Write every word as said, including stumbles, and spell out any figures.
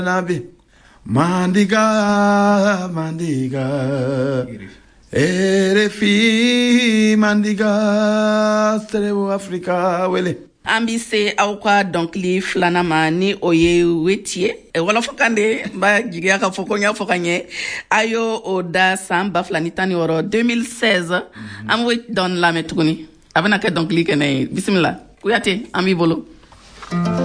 Mandiga, Mandiga, R F I, Mandiga, Stereo Africa, wele. An bi se aw ka dɔnkili filanan ma ni o ye weti ye wɔlɔfɔkan de b'a jigiya ka fɔ ko n y'a fɔ ka ɲɛ a y'o o da san ba fila ni tan ni wɔɔrɔ deux mille seize an bɛ dɔn lamɛn tuguni a bɛna kɛ dɔnkili kɛnɛ ye bisimila Kuyate an b'i bolo.